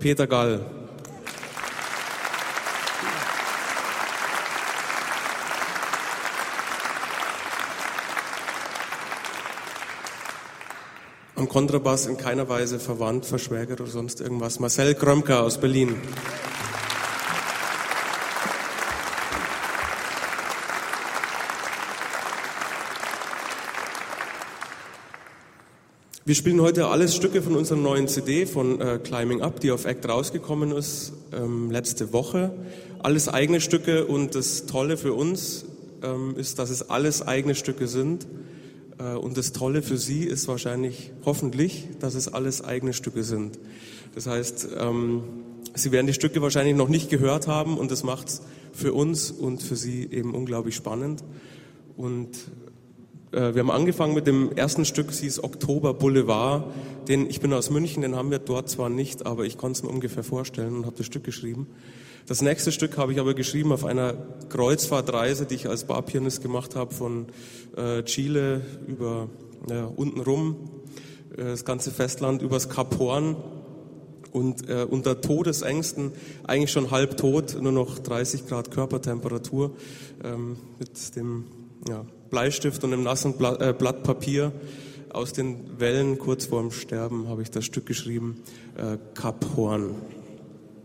Peter Gall. Am Kontrabass in keiner Weise verwandt, verschwägert oder sonst irgendwas. Marcel Krömker aus Berlin. Wir spielen heute alles Stücke von unserer neuen CD von Climbing Up, die auf ACT rausgekommen ist letzte Woche. Alles eigene Stücke, und das Tolle für uns ist, dass es alles eigene Stücke sind. Und das Tolle für Sie ist wahrscheinlich, hoffentlich, dass es alles eigene Stücke sind. Das heißt, Sie werden die Stücke wahrscheinlich noch nicht gehört haben, und das macht es für uns und für Sie eben unglaublich spannend. Und wir haben angefangen mit dem ersten Stück, es hieß Oktober Boulevard. Ich bin aus München, den haben wir dort zwar nicht, aber ich konnte es mir ungefähr vorstellen und habe das Stück geschrieben. Das nächste Stück habe ich aber geschrieben auf einer Kreuzfahrtreise, die ich als Barpianist gemacht habe, von Chile über unten rum, das ganze Festland, übers Kap Horn, und unter Todesängsten, eigentlich schon halb tot, nur noch 30 Grad Körpertemperatur, mit dem Bleistift und einem nassen Blatt Papier aus den Wellen kurz vorm Sterben habe ich das Stück geschrieben, Kap Horn.